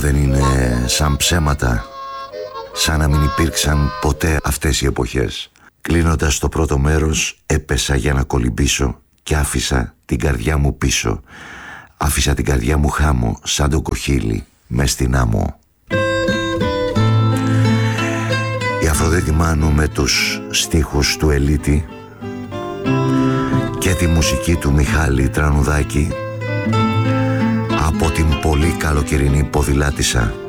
δεν είναι σαν ψέματα, σαν να μην υπήρξαν ποτέ αυτές οι εποχές. Κλείνοντας το πρώτο μέρος, έπεσα για να κολυμπήσω και άφησα την καρδιά μου πίσω. Άφησα την καρδιά μου χάμω σαν το κοχύλι μες στην άμμο. Η Αφροδίτη Μάνου με τους στίχους του Ελίτη και τη μουσική του Μιχάλη Τρανουδάκη από την πολύ καλοκαιρινή ποδηλάτισσα